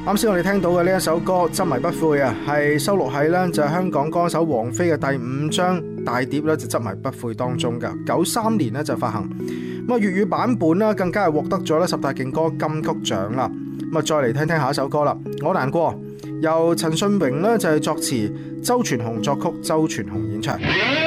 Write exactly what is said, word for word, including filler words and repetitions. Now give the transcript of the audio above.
啱先我哋聽到嘅呢一首歌《執迷不悔》啊，係收錄喺呢就係香港歌手王菲嘅第五張大碟咧，就《執迷不悔》當中噶。九三年呢就發行，咁啊粵語版本啦，更加係獲得咗咧十大勁歌金曲獎啦。咁啊再嚟聽聽下一首歌啦，《我難過》，由陳信榮呢就係作詞，周傳雄作曲，周傳雄演唱。